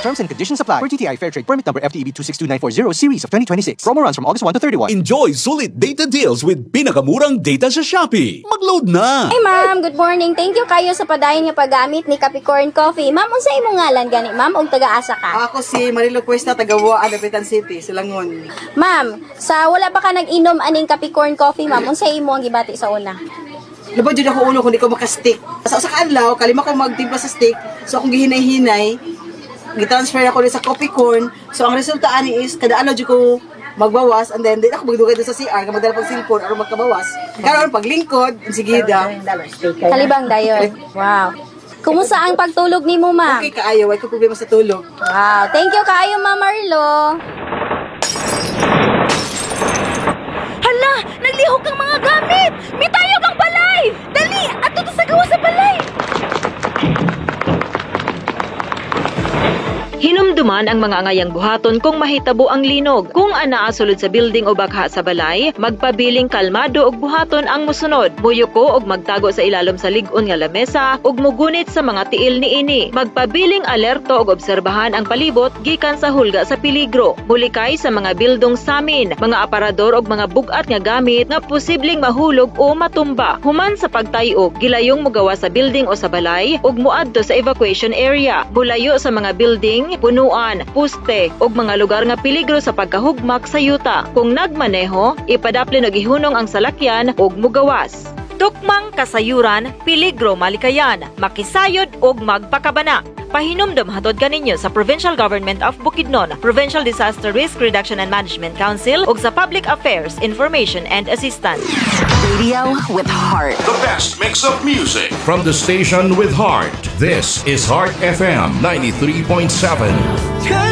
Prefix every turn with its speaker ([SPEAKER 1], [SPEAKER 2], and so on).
[SPEAKER 1] Terms and conditions apply. For GTI Fair Trade Permit number FTEB 262940 series of 2026. Promo runs from August 1 to 31.
[SPEAKER 2] Enjoy sulit data deals with pinakamurang data sa Shopee. Mag-load na!
[SPEAKER 3] Hey ma'am, good morning. Thank you kayo sa padayon nga paggamit ni Capricorn Coffee. Ma'am, unsa imong ngalan gani, ma'am, og taga-asa ka?
[SPEAKER 4] Ako si Marilo Cuesta, taga-Waan, Dapitan City, Silangon.
[SPEAKER 3] Ma'am, sa wala pa ka nag-inom aning Capricorn Coffee, ma'am, unsa imo ang gibati sa una?
[SPEAKER 4] Labad yun ako ulo kung di ko makastick. Sa kaadlaw, kalima ko magtimpla sa stick. So akong gihinay-hinay, gitransfer ako sa coffee corn. So ang resulta ani is, kada ano dyan ko magbawas, and then di ako magdugay doon sa CR, magdala pang cellphone, aron magkabawas. Karon paglingkod, sigida.
[SPEAKER 3] Kalibang dayon. Wow. Kumusta ang pagtulog nimo, ma'am?
[SPEAKER 4] Okay kaayo, wala ko problema sa tulog.
[SPEAKER 3] Wow. Thank you kaayo, Ma'am Marlo.
[SPEAKER 5] Hala! Naglihok ang mga gamit! May tayo kang balay! Dali! Ato to sa gawa sa balay! Hinumduman ang mga angayang buhaton kung mahitabo ang linog. Kung anaa sulod sa building o bakha sa balay, magpabiling kalmado og buhaton ang musunod. Muyuko og magtago sa ilalom sa lig-on nga lamesa ug mugunit sa mga tiil niini. Magpabiling alerto og obserbahan ang palibot gikan sa hulga sa peligro. Mulikay sa mga bildong samin, mga aparador og mga bugat nga gamit nga posibleng mahulog o matumba. Human sa pagtayo, gilayong mugawa sa building o sa balay ug muadto sa evacuation area. Bulayo sa mga building, punuan, puste ug mga lugar nga peligro sa pagkahugmak sa yuta. Kung nagmaneho, ipadaplin og ihunong ang salakyan ug mugawas. Tukmang kasayuran, peligro malikayan, makisayod ug magpakabana. Pahinumdum hatod kaninyo sa Provincial Government of Bukidnon, Provincial Disaster Risk Reduction and Management Council ug sa Public Affairs Information and Assistance.
[SPEAKER 6] Radio with heart.
[SPEAKER 7] The best mix of music.
[SPEAKER 8] From the station with heart, this is Heart FM 93.7.